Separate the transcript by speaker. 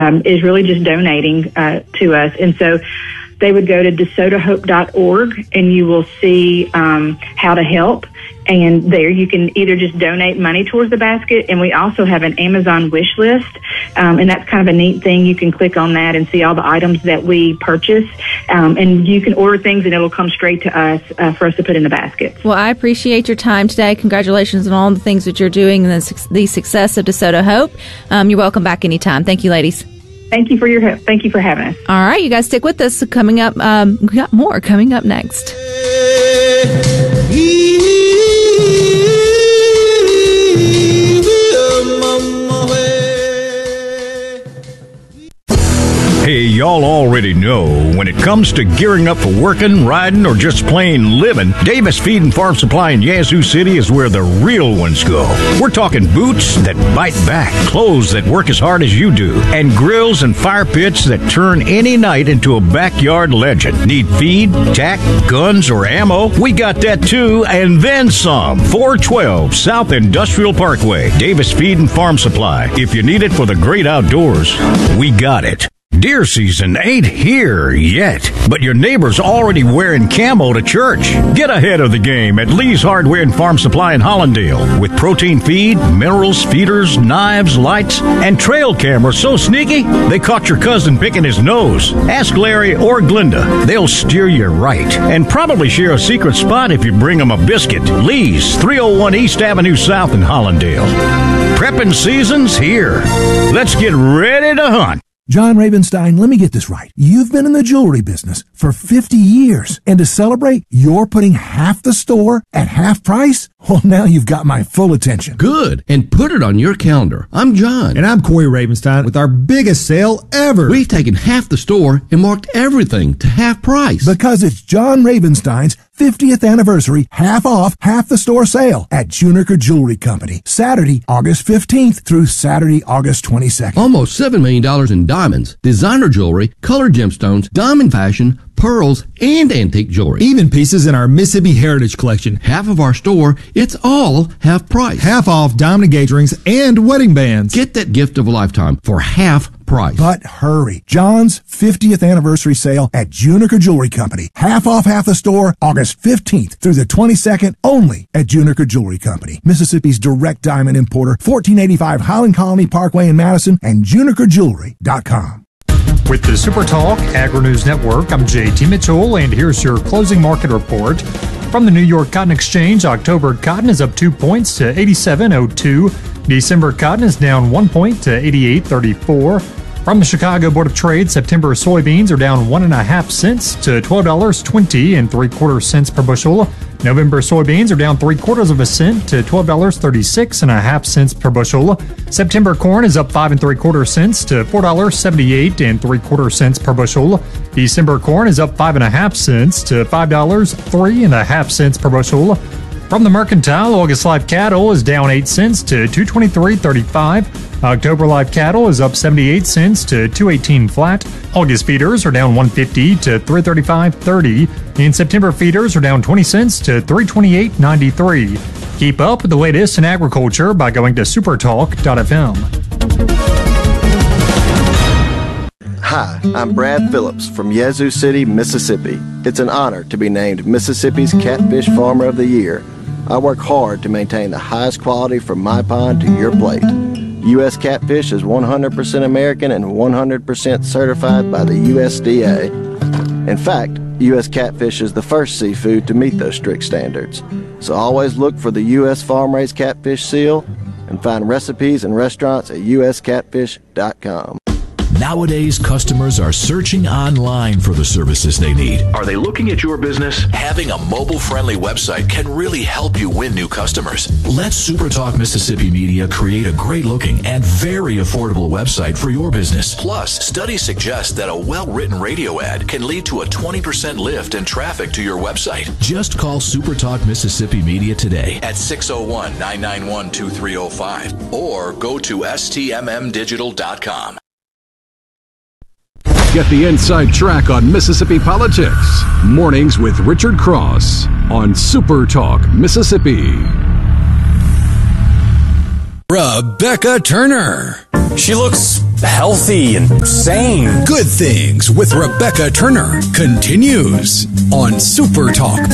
Speaker 1: is really just donating to us. And so they would go to DeSotoHope.org, and you will see how to help. And there you can either just donate money towards the basket, and we also have an Amazon wish list, and that's kind of a neat thing. You can click on that and see all the items that we purchase, and you can order things, and it'll come straight to us for us to put in the basket.
Speaker 2: Well, I appreciate your time today. Congratulations on all the things that you're doing and the success of DeSoto Hope. You're welcome back anytime. Thank you, ladies.
Speaker 1: Thank you for your help. Thank you for having us.
Speaker 2: All right, you guys stick with us. Coming up, we got more coming up next.
Speaker 3: Hey, y'all already know when it comes to gearing up for working, riding, or just plain living, Davis Feed and Farm Supply in Yazoo City is where the real ones go. We're talking boots that bite back, clothes that work as hard as you do, and grills and fire pits that turn any night into a backyard legend. Need feed, tack, guns, or ammo? We got that too, and then some. 412 South Industrial Parkway, Davis Feed and Farm Supply. If you need it for the great outdoors, we got it. Deer season ain't here yet, but your neighbor's already wearing camo to church. Get ahead of the game at Lee's Hardware and Farm Supply in Hollandale with protein feed, minerals, feeders, knives, lights, and trail cameras so sneaky they caught your cousin picking his nose. Ask Larry or Glinda. They'll steer you right and probably share a secret spot if you bring them a biscuit. Lee's, 301 East Avenue South in Hollandale. Prepping season's here. Let's get ready to hunt.
Speaker 4: John Ravenstein, let me get this right. You've been in the jewelry business for 50 years, and to celebrate, you're putting half the store at half price? Well, now you've got my full attention.
Speaker 5: Good, and put it on your calendar. I'm John.
Speaker 6: And I'm Corey Ravenstein with our biggest sale ever.
Speaker 5: We've taken half the store and marked everything to half price.
Speaker 4: Because it's John Ravenstein's 50th anniversary half off, half the store sale at Juniker Jewelry Company. Saturday, August 15th through Saturday, August 22nd.
Speaker 5: Almost $7 million in diamonds, designer jewelry, colored gemstones, diamond fashion, pearls, and antique jewelry.
Speaker 6: Even pieces in our Mississippi Heritage Collection.
Speaker 5: Half of our store, it's all half price.
Speaker 6: Half off diamond engagement rings and wedding bands.
Speaker 5: Get that gift of a lifetime for half price.
Speaker 4: But hurry. John's 50th anniversary sale at Juniker Jewelry Company. Half off, half the store, August 15th through the 22nd, only at Juniker Jewelry Company. Mississippi's direct diamond importer, 1485 Highland Colony Parkway in Madison, and JunikerJewelry.com.
Speaker 7: With the Super Talk Agri-News Network, I'm JT Mitchell, and here's your closing market report. From the New York Cotton Exchange, October cotton is up 2 points to 87.02. December cotton is down 1 point to 88.34. From the Chicago Board of Trade, September soybeans are down 1.5 cents to $12.20 per bushel. November soybeans are down 0.75 cents to $12.36 per bushel. September corn is up 5.75 to $4.78 per bushel. December corn is up 5.5 cents to $5.03 per bushel. From the Mercantile, August live cattle is down 8 cents to $223.35. October live cattle is up 78 cents to $218 flat. August feeders are down 150 to $335.30. And September feeders are down 20 cents to $328.93. Keep up with the latest in agriculture by going to supertalk.fm.
Speaker 8: Hi, I'm Brad Phillips from Yazoo City, Mississippi. It's an honor to be named Mississippi's Catfish Farmer of the Year. I work hard to maintain the highest quality from my pond to your plate. U.S. Catfish is 100% American and 100% certified by the USDA. In fact, U.S. Catfish is the first seafood to meet those strict standards. So always look for the U.S. Farm-Raised Catfish seal and find recipes and restaurants at uscatfish.com.
Speaker 9: Nowadays, customers are searching online for the services they need. Are they looking at your business? Having a mobile-friendly website can really help you win new customers. Let SuperTalk Mississippi Media create a great-looking and very affordable website for your business. Plus, studies suggest that a well-written radio ad can lead to a 20% lift in traffic to your website. Just call SuperTalk Mississippi Media today at 601-991-2305 or go to stmmdigital.com.
Speaker 10: Get the inside track on Mississippi politics. Mornings with Richard Cross on Super Talk Mississippi.
Speaker 11: Rebecca Turner.
Speaker 12: She looks healthy and sane.
Speaker 11: Good Things with Rebecca Turner continues on Super Talk